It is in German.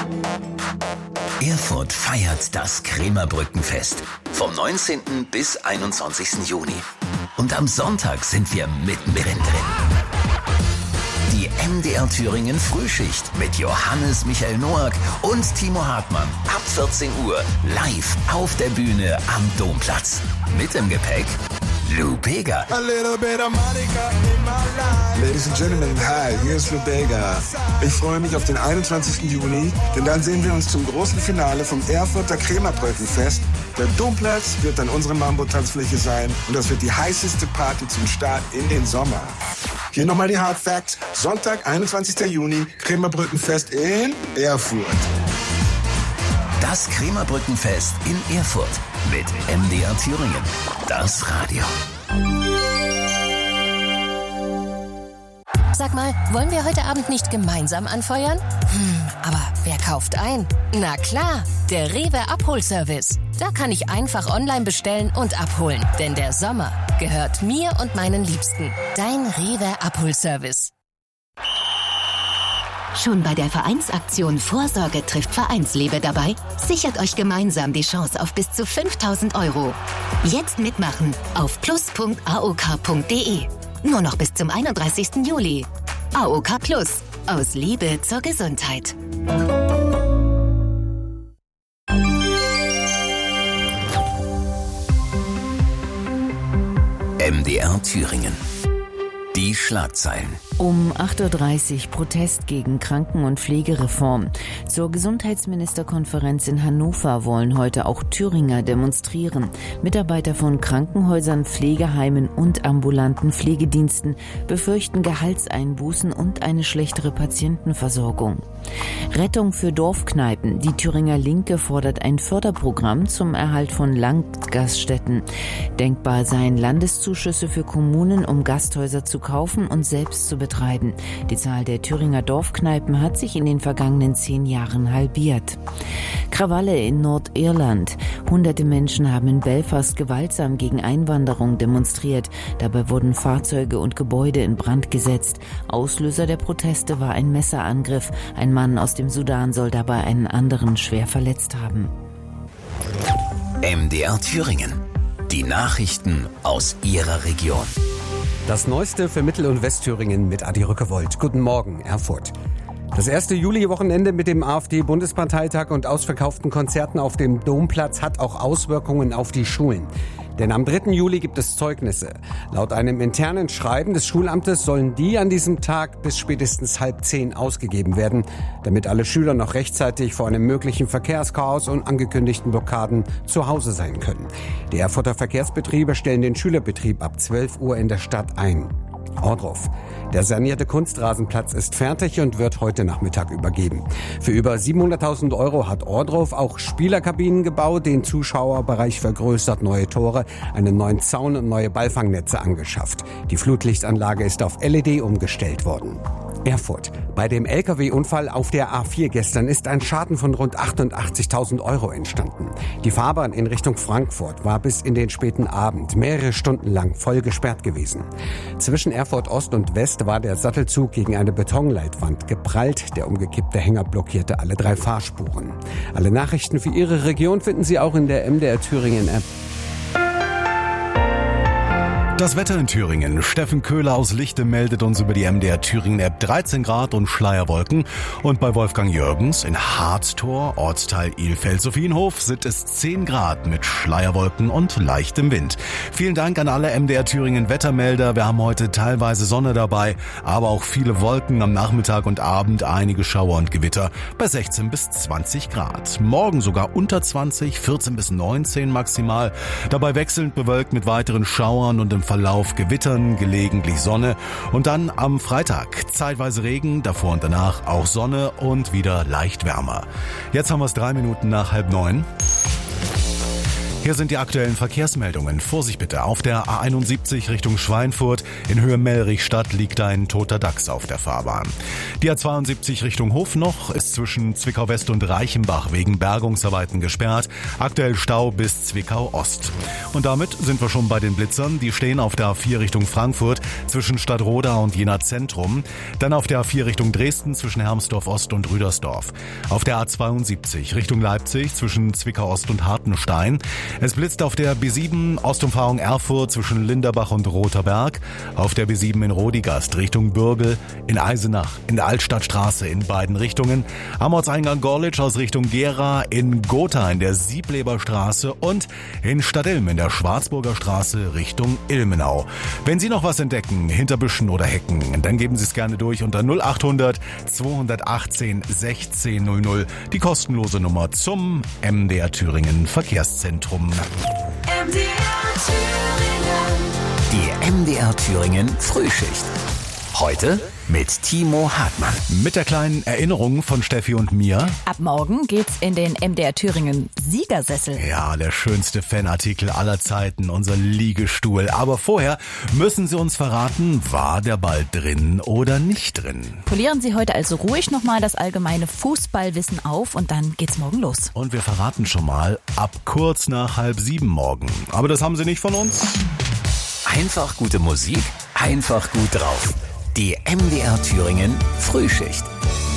Erfurt feiert das Krämerbrückenfest vom 19. bis 21. Juni. Und am Sonntag sind wir mittendrin drin. Die MDR Thüringen Frühschicht mit Johannes Michael Noack und Timo Hartmann ab 14 Uhr live auf der Bühne am Domplatz. Mit im Gepäck Lou Bega. Ladies and Gentlemen, hi, hier ist Lou Bega. Ich freue mich auf den 21. Juni, denn dann sehen wir uns zum großen Finale vom Erfurter Krämerbrückenfest. Der Domplatz wird dann unsere Mambo-Tanzfläche sein und das wird die heißeste Party zum Start in den Sommer. Hier nochmal die Hard Facts. Sonntag, 21. Juni, Krämerbrückenfest in Erfurt. Das Krämerbrückenfest in Erfurt mit MDR Thüringen. Das Radio. Sag mal, wollen wir heute Abend nicht gemeinsam anfeuern? Aber wer kauft ein? Na klar, der Rewe Abholservice. Da kann ich einfach online bestellen und abholen. Denn der Sommer gehört mir und meinen Liebsten. Dein Rewe Abholservice. Schon bei der Vereinsaktion Vorsorge trifft Vereinslebe dabei? Sichert euch gemeinsam die Chance auf bis zu 5.000 €. Jetzt mitmachen auf plus.aok.de. Nur noch bis zum 31. Juli. AOK Plus. Aus Liebe zur Gesundheit. MDR Thüringen. Die Schlagzeilen. Um 8.30 Uhr Protest gegen Kranken- und Pflegereform. Zur Gesundheitsministerkonferenz in Hannover wollen heute auch Thüringer demonstrieren. Mitarbeiter von Krankenhäusern, Pflegeheimen und ambulanten Pflegediensten befürchten Gehaltseinbußen und eine schlechtere Patientenversorgung. Rettung für Dorfkneipen. Die Thüringer Linke fordert ein Förderprogramm zum Erhalt von Landgaststätten. Denkbar seien Landeszuschüsse für Kommunen, um Gasthäuser zu kaufen und selbst zu betreiben. Die Zahl der Thüringer Dorfkneipen hat sich in den vergangenen 10 Jahren halbiert. Krawalle in Nordirland. Hunderte Menschen haben in Belfast gewaltsam gegen Einwanderung demonstriert. Dabei wurden Fahrzeuge und Gebäude in Brand gesetzt. Auslöser der Proteste war ein Messerangriff. Ein Mann aus dem Sudan soll dabei einen anderen schwer verletzt haben. MDR Thüringen. Die Nachrichten aus Ihrer Region. Das Neueste für Mittel- und Westthüringen mit Adi Rückewold. Guten Morgen, Erfurt. Das erste Juli-Wochenende mit dem AfD-Bundesparteitag und ausverkauften Konzerten auf dem Domplatz hat auch Auswirkungen auf die Schulen. Denn am 3. Juli gibt es Zeugnisse. Laut einem internen Schreiben des Schulamtes sollen die an diesem Tag bis spätestens 9:30 ausgegeben werden, damit alle Schüler noch rechtzeitig vor einem möglichen Verkehrschaos und angekündigten Blockaden zu Hause sein können. Die Erfurter Verkehrsbetriebe stellen den Schülerbetrieb ab 12 Uhr in der Stadt ein. Ohrdruf. Der sanierte Kunstrasenplatz ist fertig und wird heute Nachmittag übergeben. Für über 700.000 € hat Ohrdruf auch Spielerkabinen gebaut, den Zuschauerbereich vergrößert, neue Tore, einen neuen Zaun und neue Ballfangnetze angeschafft. Die Flutlichtanlage ist auf LED umgestellt worden. Erfurt. Bei dem Lkw-Unfall auf der A4 gestern ist ein Schaden von rund 88.000 € entstanden. Die Fahrbahn in Richtung Frankfurt war bis in den späten Abend mehrere Stunden lang voll gesperrt gewesen. Zwischen Erfurt Ost und West war der Sattelzug gegen eine Betonleitwand geprallt. Der umgekippte Hänger blockierte alle 3 Fahrspuren. Alle Nachrichten für Ihre Region finden Sie auch in der MDR Thüringen App. Das Wetter in Thüringen. Steffen Köhler aus Lichte meldet uns über die MDR Thüringen App 13 Grad und Schleierwolken. Und bei Wolfgang Jürgens in Harztor, Ortsteil Ilfeld-Sophienhof, sind es 10 Grad mit Schleierwolken und leichtem Wind. Vielen Dank an alle MDR Thüringen Wettermelder. Wir haben heute teilweise Sonne dabei, aber auch viele Wolken am Nachmittag und Abend, einige Schauer und Gewitter bei 16 bis 20 Grad. Morgen sogar unter 20, 14 bis 19 maximal. Dabei wechselnd bewölkt mit weiteren Schauern und im Verlauf Gewittern, gelegentlich Sonne und dann am Freitag zeitweise Regen, davor und danach auch Sonne und wieder leicht wärmer. Jetzt haben wir es 3 Minuten nach 8:30. Hier sind die aktuellen Verkehrsmeldungen. Vorsicht bitte, auf der A71 Richtung Schweinfurt in Höhe Mellrichstadt liegt ein toter Dachs auf der Fahrbahn. Die A72 Richtung Hofnoch ist zwischen Zwickau West und Reichenbach wegen Bergungsarbeiten gesperrt. Aktuell Stau bis Zwickau Ost. Und damit sind wir schon bei den Blitzern. Die stehen auf der A4 Richtung Frankfurt zwischen Stadtroda und Jena Zentrum. Dann auf der A4 Richtung Dresden zwischen Hermsdorf Ost und Rüdersdorf. Auf der A72 Richtung Leipzig zwischen Zwickau Ost und Hartenstein. Es blitzt auf der B7 Ostumfahrung Erfurt zwischen Linderbach und Roterberg. Auf der B7 in Rodigast Richtung Bürgel. In Eisenach in der Altstadtstraße in beiden Richtungen. Am Ortseingang Gorlitz aus Richtung Gera. In Gotha in der Siebleberstraße und in Stadtilm in der Schwarzburger Straße Richtung Ilmenau. Wenn Sie noch was entdecken, hinter Büschen oder Hecken, dann geben Sie es gerne durch unter 0800 218 1600, die kostenlose Nummer zum MDR Thüringen Verkehrszentrum. MDR Thüringen. Die MDR Thüringen Frühschicht. Heute mit Timo Hartmann. Mit der kleinen Erinnerung von Steffi und mir. Ab morgen geht's in den MDR Thüringen Siegersessel. Ja, der schönste Fanartikel aller Zeiten, unser Liegestuhl. Aber vorher müssen Sie uns verraten, war der Ball drin oder nicht drin? Polieren Sie heute also ruhig nochmal das allgemeine Fußballwissen auf und dann geht's morgen los. Und wir verraten schon mal, ab kurz nach 6:30 morgen. Aber das haben Sie nicht von uns? Einfach gute Musik, einfach gut drauf. Die MDR Thüringen Frühschicht.